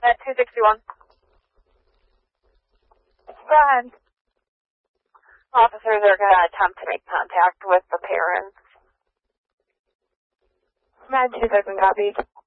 At 261. Go ahead. Officers are going to attempt to make contact with the parents. Med 2 copy.